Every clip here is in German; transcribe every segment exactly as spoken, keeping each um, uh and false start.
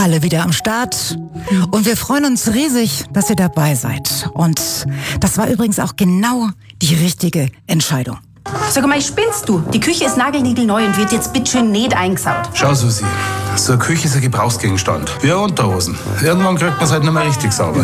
alle wieder am Start und wir freuen uns riesig, dass ihr dabei seid. Und das war übrigens auch genau die richtige Entscheidung. Sag mal, spinnst du? Die Küche ist nagelniegelneu und wird jetzt bitteschön nicht eingesaut. Schau, Susi, so eine Küche ist ein Gebrauchsgegenstand. Wie eine Unterhosen. Irgendwann kriegt man es halt nicht mehr richtig sauber.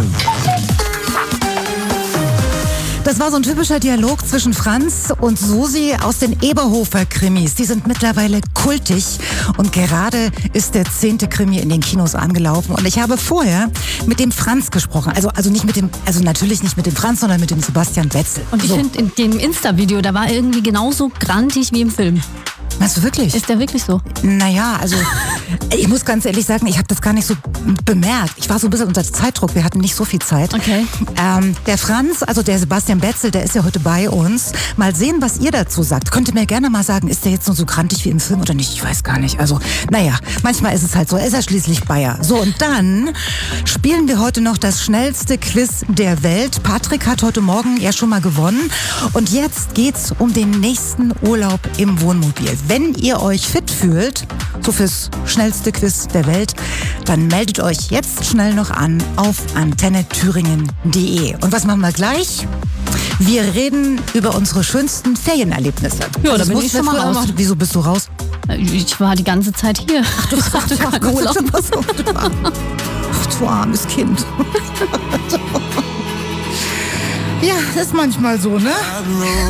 Das war so ein typischer Dialog zwischen Franz und Susi aus den Eberhofer-Krimis. Die sind mittlerweile kultig und gerade ist der zehnte Krimi in den Kinos angelaufen. Und ich habe vorher mit dem Franz gesprochen. Also, also nicht mit dem, also natürlich nicht mit dem Franz, sondern mit dem Sebastian Betzel. Und ich so. finde, in dem Insta-Video, da war er irgendwie genauso grantig wie im Film. Meinst du wirklich? Ist der wirklich so? Naja, also ich muss ganz ehrlich sagen, ich habe das gar nicht so bemerkt. Ich war so ein bisschen unter Zeitdruck, wir hatten nicht so viel Zeit. Okay. Ähm, der Franz, also der Sebastian Betzel, der ist ja heute bei uns. Mal sehen, was ihr dazu sagt. Könnt ihr mir gerne mal sagen, ist der jetzt nur so grantig wie im Film oder nicht? Ich weiß gar nicht. Also, naja, manchmal ist es halt so. Er ist ja schließlich Bayer. So, und dann spielen wir heute noch das schnellste Quiz der Welt. Patrick hat heute Morgen ja schon mal gewonnen. Und jetzt geht's um den nächsten Urlaub im Wohnmobil. Wenn ihr euch fit fühlt, so fürs schnellste Quiz der Welt, dann meldet euch jetzt schnell noch an auf antenne thüringen punkt de. Und was machen wir gleich? Wir reden über unsere schönsten Ferienerlebnisse. Ja, da Das bin mussten ich wir schon mal früher raus. machen. Wieso bist du raus? Ich war die ganze Zeit hier. Ach, du Ach, Gott, Urlaub. Ach, du armes Kind. Ja, das ist manchmal so, ne?